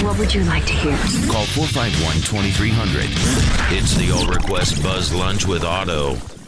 What would you like to hear? Call 451-2300. It's the All Request Buzz Lunch with Otto.